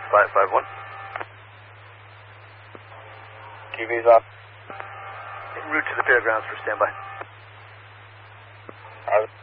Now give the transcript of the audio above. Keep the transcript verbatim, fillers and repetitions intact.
five five one. T V's off. En route to the fairgrounds for standby. Roger.